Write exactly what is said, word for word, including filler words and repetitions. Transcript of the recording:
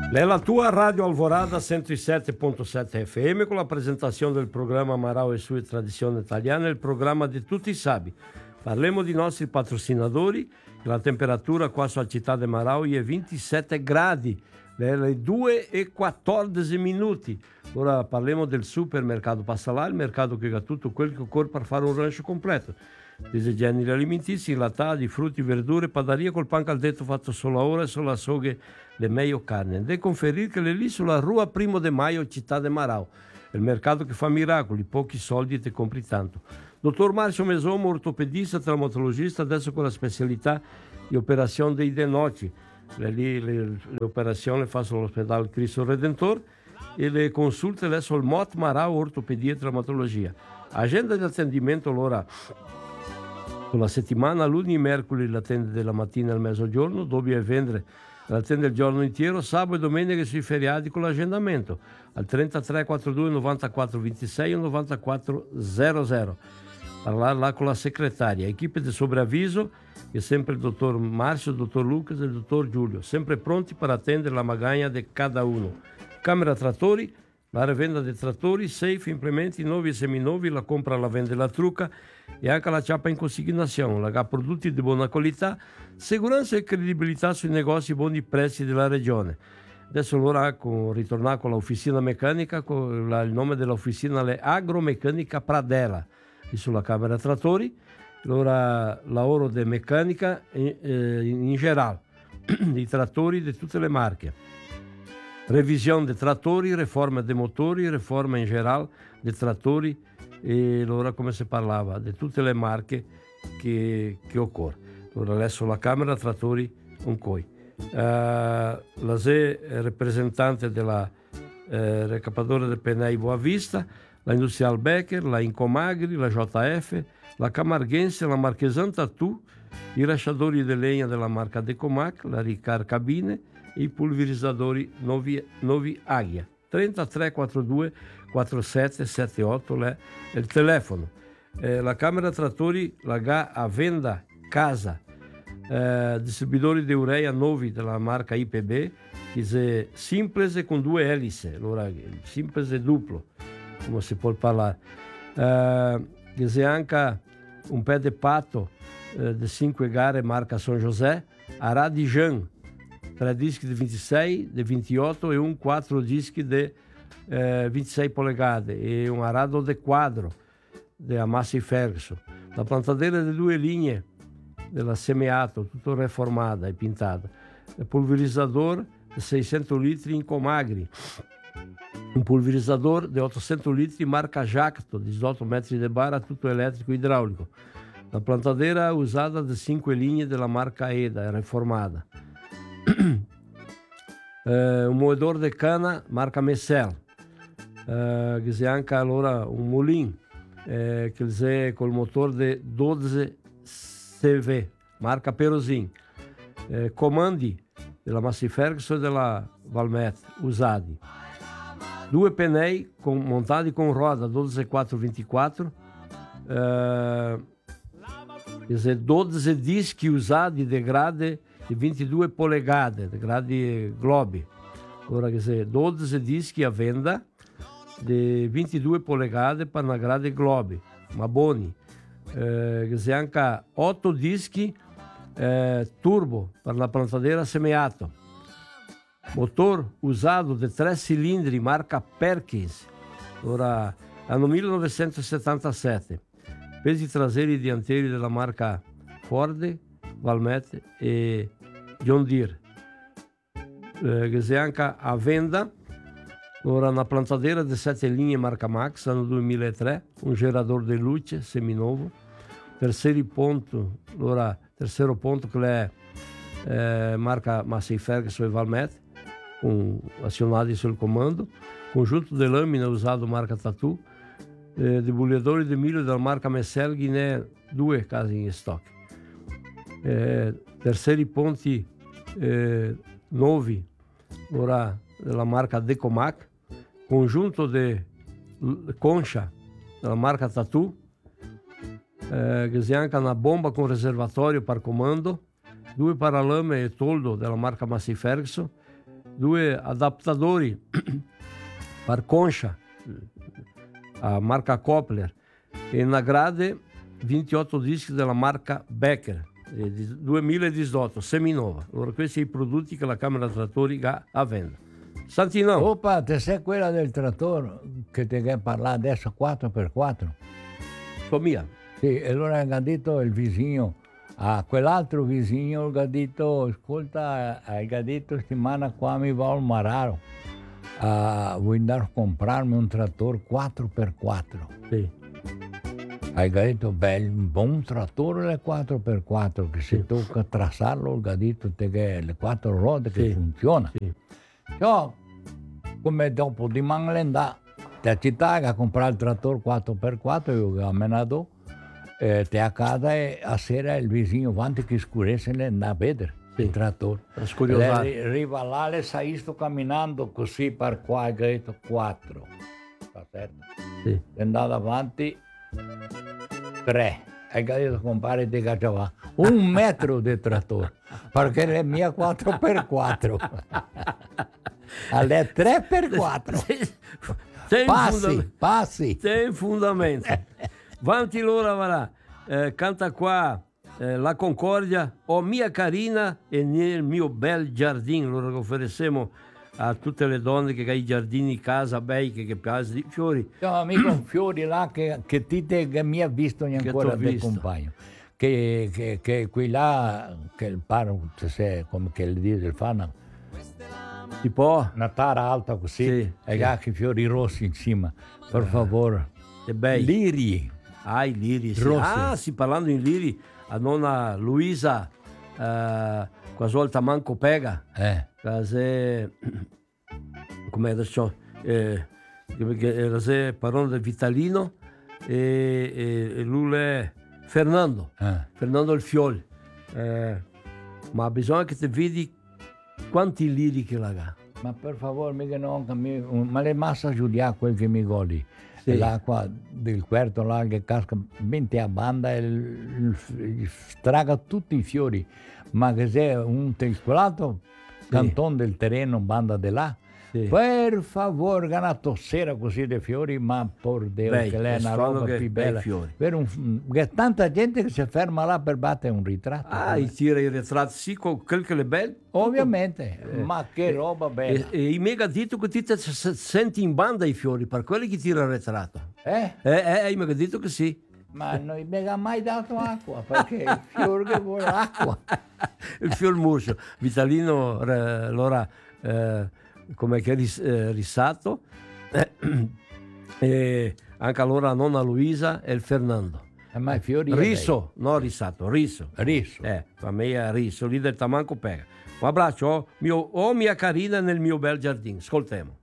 Nella tua Radio Alvorada cento e sette virgola sette F M con la presentazione del programma Marao e sue tradizioni italiane, il programma di tutti i sabi. Parliamo di nostri patrocinatori. La temperatura qua sulla città di Marao è ventisette gradi, le due e quattordici minuti. Ora parliamo del supermercato Passalà, il mercato che ha tutto quel che occorre per fare un rancio completo. Dei generi alimentizi, inlatati, frutti, verdure, padaria col pan caldetto fatto solo ora e solo a soghe le meglio carne. De conferire che è lì sulla Rua Primo de Maio, città de Marao. Il mercato che fa miracoli, pochi soldi e te compri tanto. Dottor Marcio Mesomo, ortopedista, traumatologista, adesso con la specialità di operazione dei denoti. Le, le, le, le operazioni fa sull'ospedale Cristo Redentor e le consulte adesso il M O T Marao Ortopedia e Traumatologia. Agenda di attendimento allora con la settimana, lunedì e mercoledì l'attende della mattina al mezzogiorno, dopo e venerdì l'attende il giorno intero, sabato e domenica sui feriati con l'agendamento al trentatré quarantadue novantaquattro ventisei o novantaquattro zero zero. Parlare là con la segretaria, equipe di sopravviso e sempre il dottor Marcio, il dottor Lucas e il dottor Giulio, sempre pronti per attendere la magagna di cada uno. Camera trattori, la rivenda dei trattori, safe, implementi nuovi e seminovi, la compra, la vende, la trucca e anche la ciappa in consignazione, la prodotti di buona qualità, sicurezza e credibilità sui negozi buoni prezzi della regione. Adesso allora con, ritornare con l'officina meccanica, con la, il nome dell'officina è Agromeccanica Pradella, lì sulla Camera Trattori, allora lavoro di meccanica in, eh, in generale, di trattori di tutte le marche. Revisione dei trattori, riforma dei motori, riforma in generale dei trattori e allora come si parlava di tutte le marche che, che occorre. Allora adesso la Camera Trattori un coi. Uh, la se rappresentante della eh, recapadora del Penei Boavista, la Industrial Becker, la Incomagri, la J F, la Camarghense, la Marchesan Tatu, i rasciatori di legna della marca Decomac, la Ricard Cabine e i pulverizzatori Novi, Novi Aghia. trentatré quarantadue quarantasette settantotto è il telefono. Eh, la Camera Trattori la ga a venda casa, eh, distributori di urea nuovi della marca I P B, che è simplese con due elice, allora simplese duplo, come si può parlare. Eh, che è anche un pè di patto eh, di cinque gare marca San José, a Radijan, tre dischi di ventisei, di ventotto e un quattro dischi di eh, ventisei polegate e un arado di quadro della Massey Ferguson. La plantadera di due linee della Semeato, tutto reformata e pintata. Il pulverizzatore di seicento litri in Comagri. Un pulverizzatore di ottocento litri marca Jacto, diciotto metri di barra, tutto elettrico idraulico. La plantadera usata di cinque linee della marca Eda, reformata. eh, un moedor di cana marca Messel, eh, che c'è anche allora un mulin eh, che c'è col motore di dodici C V marca Perosin, eh, comandi della Massey Ferguson e della Valmet usati, due pennei con, montati con roda dodici quattro ventiquattro, eh, dodici dischi usati di grade di ventidue polegate, di gradi globi. Ora che se dodici dischi a venda di ventidue polegate per una grade globi, ma buoni. Eh, che se anche otto dischi eh, turbo per la plantadera Semeato. Motor usato di tre cilindri marca Perkins, ora anno millenovecentosettantasette. Pesi traseri e dianteri della marca Ford, Valmet e John Deere, eh, che c'è anche a venda ora una plantadera di sette linee marca Max anno duemilatré, un gerador di luce seminovo, terzo ponto, ora terzo ponto che è eh, marca Massey Ferguson e Valmet, con azionati sul comando, conjunto di lamina usato marca Tatu, eh, debulliatori di milho della marca Messel, Guinea, due casi in stock. Eh, terceri ponti eh, nuovi ora della marca Decomac, conjunto di concha della marca Tatu, eh, che c'è anche una bomba con riservatorio per comando, due paralame e toldo della marca Massey Ferguson due adattatori per Concha, a marca Kopler, e na grade ventotto dischi della marca Becker, eh, di duemiladiciotto, seminova. Allora questi sono i prodotti che la Camera Trattori ha a vendere. Santino. Opa, te sei quella del trattore che ti che parla adesso quattro per quattro? Com'ia? Sì, e allora ha detto il vicino a quell'altro vicino, ha detto, ascolta, ha detto settimana qua mi va al Mararo, uh, vuoi andare a comprarmi un trattore quattro per quattro? Sì. Hai detto, beh, un buon trattore le quattro per quattro, che se sì. tocca trasarlo, ha detto che le quattro ruote che sì. funziona. Sì. Cioè, come dopo di Manglenda, te a città a comprare il trattore quattro per quattro, io che ho menato, eh, te a casa e a sera il vicino avanti che scuresse le andava a vedere sì. il trattore. Le, arriva là, le sai, sto camminando così per qua, ha detto quattro. Sta certo? Sì. È andato avanti tre. Hai detto compare di cacciava un metro di trattore, perché le mie quattro per quattro. Alle tre per quattro. Passi, funda- passi. Tem fondamento. Vanti l'ora varà. Eh, canta qua eh, La Concordia, o mia carina e nel mio bel giardino. Lo offeressimo a tutte le donne che hai i giardini in casa, bei che, che piace di fiori. C'è un amico un fiori là che, che ti te, che mi ha visto ancora del compagno. Che, che, che qui là, che il paro, se come che il dice il fanno, tipo una tara alta così, sì, e sì. anche i fiori rossi in cima, per favore. Che bei. Liri. Ah, i liri, sì. Rossi. Ah, sì, parlando in liri, a nonna Luisa, eh, quasi volta manco pega. Eh. Case, come adesso, eh, che parlando del Vitalino e, e, e lui è Fernando, Eh. Fernando il Fiol. Eh, ma bisogna che ti vedi quanti liri che la ha. Ma per favore, mica non, mi, ma le massa giudiare quel che mi godi. Sì. L'acqua del quarto là che casca venti a banda e il, il, straga tutti i fiori. Ma che se un telcolato sì. canton del terreno banda di là, sì. per favore, che una tossera così di fiori, ma por Dio, Beh, che lei è una roba che più bella. Per un, che tanta gente che si ferma là per battere un ritratto. Ah, e tira i ritratti, sì, con quel che è bello. Ovviamente, eh, ma che roba bella. E, e i mega detto che ti senti in banda i fiori, per quelli che tira il ritratto. Eh? Eh, eh, i mega detto che sì. Ma non mi ha mai dato acqua, perché il fiore che vuole acqua. Il fior murcio. Vitalino, eh, allora... Eh, come che ris, eh, rissato eh, e anche allora la nonna Luisa e il Fernando eh, ma fiori riso, no rissato, riso riso eh, per me è riso, lì del tamanco pega. Un abbraccio, oh, mio, oh mia carina nel mio bel giardino, ascoltiamo.